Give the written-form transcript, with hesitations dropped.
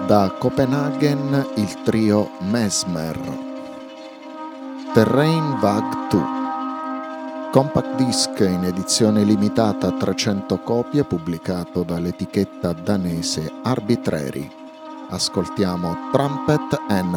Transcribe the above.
Da Copenaghen il trio Mesmer. Terrain Vague 2. Compact disc in edizione limitata a 300 copie, pubblicato dall'etichetta danese Arbitrary. Ascoltiamo Trumpet and